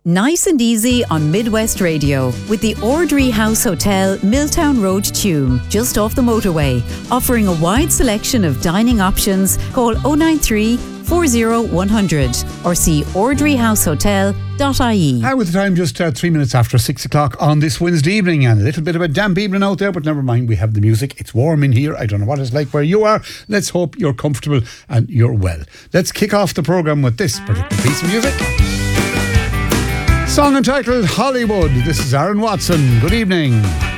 Nice and easy on Midwest Radio with the Ordry House Hotel, Milltown Road, Tuam, just off the motorway. Offering a wide selection of dining options. Call 093 40 100 or see ordryhousehotel.ie. With the time just 3 minutes after 6 o'clock on this Wednesday evening, and a little bit of a damp evening out there, but never mind, we have the music. It's warm in here. I don't know what it's like where you are. Let's hope you're comfortable and you're well. Let's kick off the programme with this particular piece of music. Song entitled Hollywood. This is Aaron Watson. Good evening.